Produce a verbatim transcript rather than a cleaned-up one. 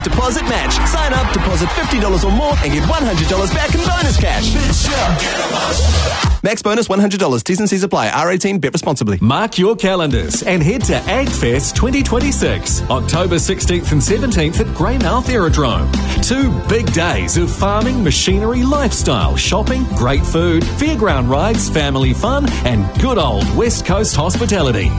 Deposit match. Sign up, deposit fifty dollars or more and get one hundred dollars back in bonus cash. Max bonus one hundred dollars. T's and C's apply. R eighteen. Bet responsibly. Mark your calendars and head to AgFest twenty twenty-six, October sixteenth and seventeenth at Greymouth Aerodrome. Two big days of farming, machinery, lifestyle, shopping, great food, fairground rides, family fun and good old West Coast hospitality.